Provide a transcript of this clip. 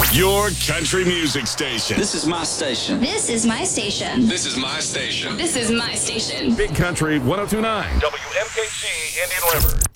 Your country music station. This is my station. This is my station. This is my station. This is my station. Big Country 102.9. WMKG Indian River.